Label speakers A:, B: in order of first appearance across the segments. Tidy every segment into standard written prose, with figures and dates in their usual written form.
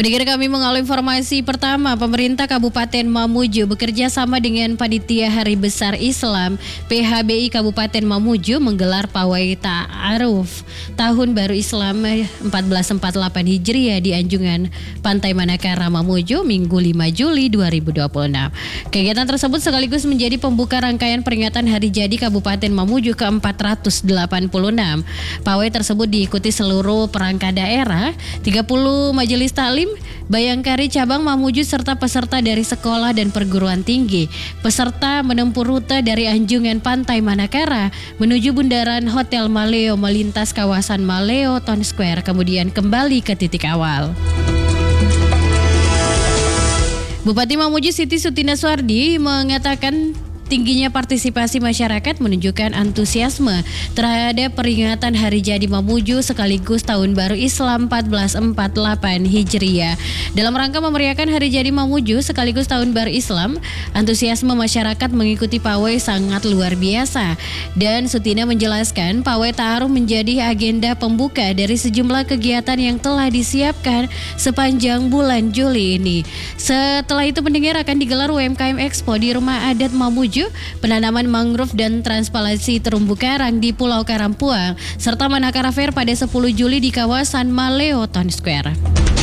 A: Pendengar kami mengalami informasi pertama, pemerintah Kabupaten Mamuju bekerja sama dengan Panitia Hari Besar Islam PHBI Kabupaten Mamuju menggelar pawai ta'aruf Tahun Baru Islam 1448 Hijriah di Anjungan Pantai Manakara Mamuju Minggu 5 Juli 2026. Kegiatan tersebut sekaligus menjadi pembuka rangkaian peringatan Hari Jadi Kabupaten Mamuju ke-486. Pawai tersebut diikuti seluruh perangkat daerah, 30 majelis taklim, Bayangkari Cabang Mamuju serta peserta dari sekolah dan perguruan tinggi. Peserta menempuh rute dari Anjungan Pantai Manakara menuju bundaran Hotel Maleo melintas kawasan Maleo Town Square kemudian kembali ke titik awal. Bupati Mamuju Siti Sutina Suardi mengatakan tingginya partisipasi masyarakat menunjukkan antusiasme terhadap peringatan Hari Jadi Mamuju sekaligus Tahun Baru Islam 1448 Hijriah. Dalam rangka memeriahkan Hari Jadi Mamuju sekaligus Tahun Baru Islam, antusiasme masyarakat mengikuti pawai sangat luar biasa. Dan Sutina menjelaskan pawai ta'aruf menjadi agenda pembuka dari sejumlah kegiatan yang telah disiapkan sepanjang bulan Juli ini. Setelah itu pendengar akan digelar UMKM Expo di Rumah Adat Mamuju, penanaman mangrove dan transplantasi terumbu karang di Pulau Karampuang, serta Manakara Fair pada 10 Juli di kawasan Maleo Town Square.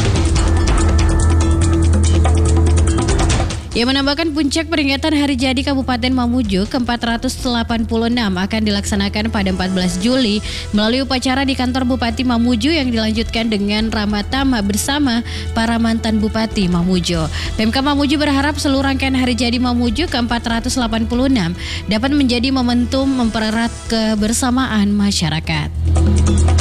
A: Yang menambahkan puncak peringatan Hari Jadi Kabupaten Mamuju ke-486 akan dilaksanakan pada 14 Juli melalui upacara di kantor Bupati Mamuju yang dilanjutkan dengan ramatama bersama para mantan Bupati Mamuju. Pemkab Mamuju berharap seluruh rangkaian Hari Jadi Mamuju ke-486 dapat menjadi momentum mempererat kebersamaan masyarakat.